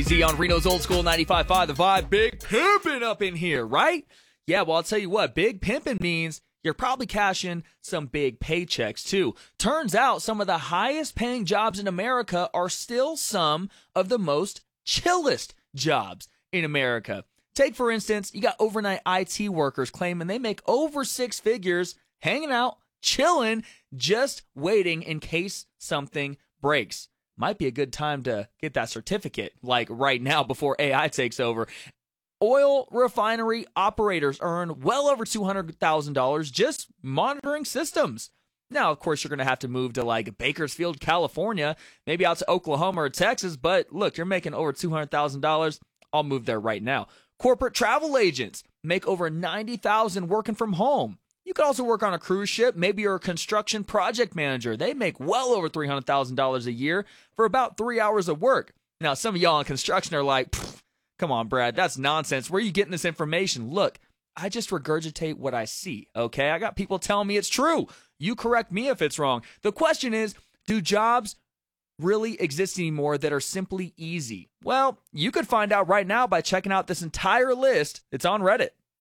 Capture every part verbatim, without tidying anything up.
Easy on Reno's Old School ninety-five point five The Vibe. Big pimpin' up in here, right? Yeah, well, I'll tell you what. Big pimpin' means you're probably cashing some big paychecks, too. Turns out some of the highest paying jobs in America are still some of the most chillest jobs in America. Take, for instance, you got overnight I T workers claiming they make over six figures hanging out, chilling, just waiting in case something breaks. Might be a good time to get that certificate, like right now before A I takes over. Oil refinery operators earn well over two hundred thousand dollars just monitoring systems. Now, of course, you're going to have to move to like Bakersfield, California, maybe out to Oklahoma or Texas. But look, you're making over two hundred thousand dollars. I'll move there right now. Corporate travel agents make over ninety thousand dollars working from home. You could also work on a cruise ship. Maybe you're a construction project manager. They make well over three hundred thousand dollars a year for about three hours of work. Now, some of y'all in construction are like, come on, Brad, that's nonsense. Where are you getting this information? Look, I just regurgitate what I see, okay? I got people telling me it's true. You correct me if it's wrong. The question is, do jobs really exist anymore that are simply easy? Well, you could find out right now by checking out this entire list. It's on Reddit.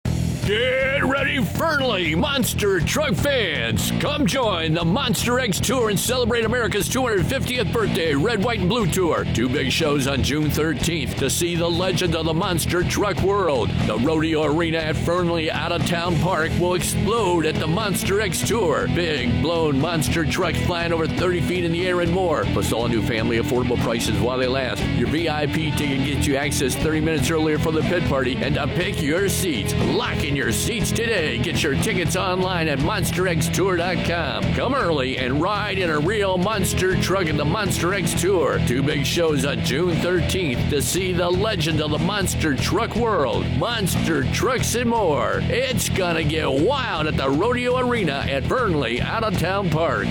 Get ready, Fernley Monster Truck fans. Come join the Monster X Tour and celebrate America's two hundred fiftieth birthday Red, White, and Blue Tour. Two big shows on June thirteenth to see the legend of the monster truck world. The Rodeo Arena at Fernley Out-of-Town Park will explode at the Monster X Tour. Big, blown monster trucks flying over thirty feet in the air and more. Plus all new family affordable prices while they last. Your V I P ticket gets you access thirty minutes earlier for the pit party and to pick your seats. Lock in your seats today. Get your tickets online at monster x tour dot com. Come early and ride in a real monster truck in the Monster X Tour. Two big shows on June thirteenth to see the legend of the monster truck world. Monster trucks and more. It's gonna get wild at the Rodeo Arena at Fernley Out-of-Town Park.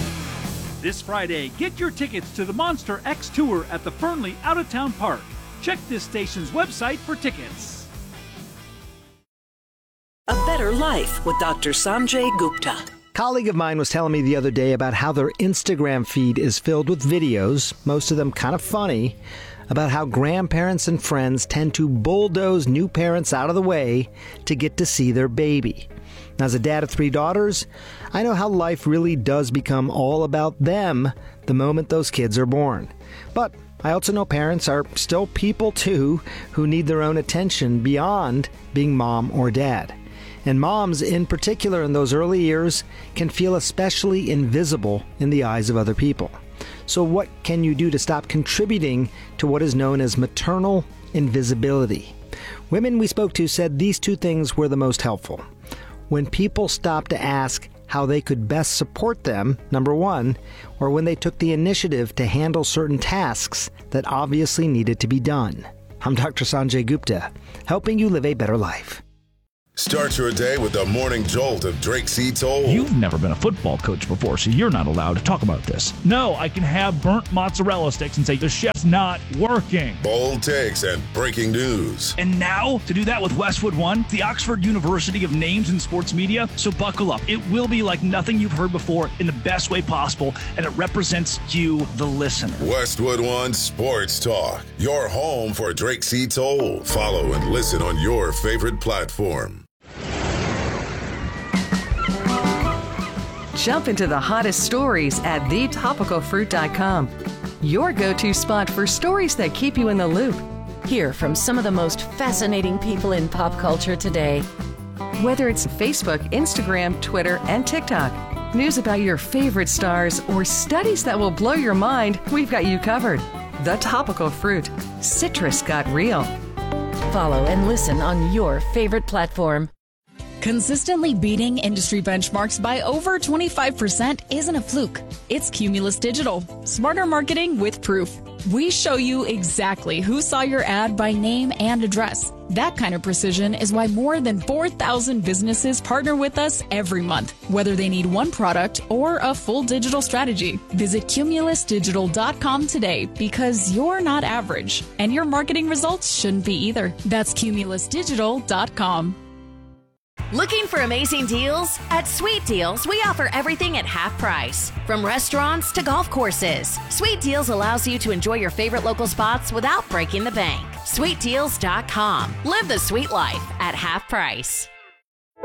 This Friday, get your tickets to the Monster X Tour at the Fernley Out-of-Town Park. Check this station's website for tickets. A Better Life with Doctor Sanjay Gupta. A colleague of mine was telling me the other day about how their Instagram feed is filled with videos, most of them kind of funny, about how grandparents and friends tend to bulldoze new parents out of the way to get to see their baby. As a dad of three daughters, I know how life really does become all about them the moment those kids are born. But I also know parents are still people too who need their own attention beyond being mom or dad. And moms, in particular in those early years, can feel especially invisible in the eyes of other people. So what can you do to stop contributing to what is known as maternal invisibility? Women we spoke to said these two things were the most helpful. When people stopped to ask how they could best support them, number one, or when they took the initiative to handle certain tasks that obviously needed to be done. I'm Doctor Sanjay Gupta, helping you live a better life. Start your day with the morning jolt of Drake C. Toll. You've never been a football coach before, so you're not allowed to talk about this. No, I can have burnt mozzarella sticks and say the chef's not working. Bold takes and breaking news. And now, to do that with Westwood One, the Oxford University of Names in Sports Media. So buckle up. It will be like nothing you've heard before in the best way possible, and it represents you, the listener. Westwood One Sports Talk, your home for Drake C. Toll. Follow and listen on your favorite platform. Jump into the hottest stories at the topical fruit dot com. Your go-to spot for stories that keep you in the loop. Hear from some of the most fascinating people in pop culture today. Whether it's Facebook, Instagram, Twitter, and TikTok, news about your favorite stars, or studies that will blow your mind, we've got you covered. The Topical Fruit. Citrus got real. Follow and listen on your favorite platform. Consistently beating industry benchmarks by over twenty-five percent isn't a fluke. It's Cumulus Digital. Smarter marketing with proof. We show you exactly who saw your ad by name and address. That kind of precision is why more than four thousand businesses partner with us every month, whether they need one product or a full digital strategy. Visit cumulus digital dot com today because you're not average, and your marketing results shouldn't be either. That's cumulus digital dot com. Looking for amazing deals? At Sweet Deals, we offer everything at half price. From restaurants to golf courses, Sweet Deals allows you to enjoy your favorite local spots without breaking the bank. sweet deals dot com. Live the sweet life at half price.